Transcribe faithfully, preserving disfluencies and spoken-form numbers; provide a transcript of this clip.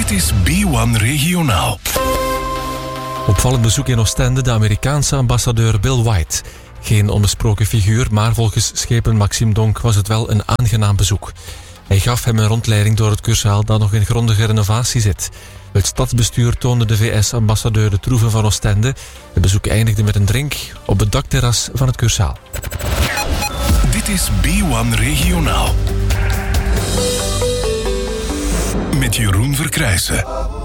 Dit is B één Regionaal. Opvallend bezoek in Oostende, de Amerikaanse ambassadeur Bill White. Geen onbesproken figuur, maar volgens schepen Maxime Donk was het wel een aangenaam bezoek. Hij gaf hem een rondleiding door het Cursaal dat nog in grondige renovatie zit. Het stadsbestuur toonde de V S-ambassadeur de troeven van Oostende. Het bezoek eindigde met een drink op het dakterras van het Cursaal. Dit is B één Regionaal. Met Jeroen Verkrijsen.